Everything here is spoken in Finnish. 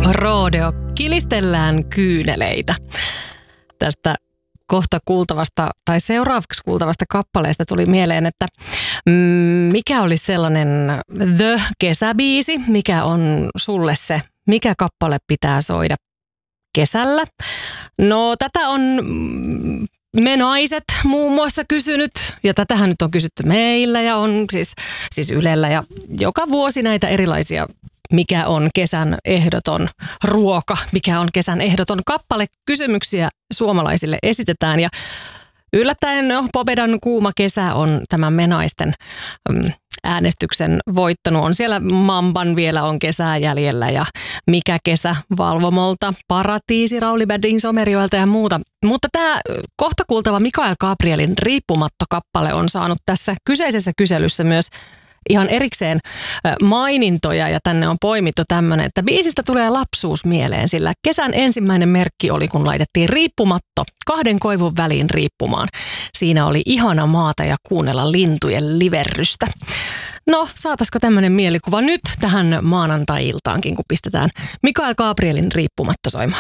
Rodeo, kilistellään kyyneleitä. Tästä kohta kuultavasta tai seuraavaksi kuultavasta kappaleesta tuli mieleen, että mikä olisi sellainen The-kesäbiisi, mikä on sulle se, mikä kappale pitää soida kesällä. No tätä on me naiset muun muassa kysynyt, ja tätähän nyt on kysytty meillä ja on siis Ylellä ja joka vuosi näitä erilaisia, mikä on kesän ehdoton ruoka, mikä on kesän ehdoton kappale, kysymyksiä suomalaisille esitetään ja yllättäen Pobedan kuuma kesä on tämän me naisten äänestyksen voittanut. On siellä Mamban vielä on kesää jäljellä ja mikä kesä Valvomolta, Paratiisi, Rauli Bäddin Somerjoelta ja muuta. Mutta tämä kohta kuultava Mikael Gabrielin Riippumatto-kappale on saanut tässä kyseisessä kyselyssä myös ihan erikseen mainintoja ja tänne on poimittu tämmöinen, että biisistä tulee lapsuus mieleen, sillä kesän ensimmäinen merkki oli, kun laitettiin riippumatto kahden koivun väliin riippumaan. Siinä oli ihana maata ja kuunnella lintujen liverrystä. No, saataisiko tämmöinen mielikuva nyt tähän maanantai-iltaankin, kun pistetään Mikael Gabrielin Riippumatto soimaan?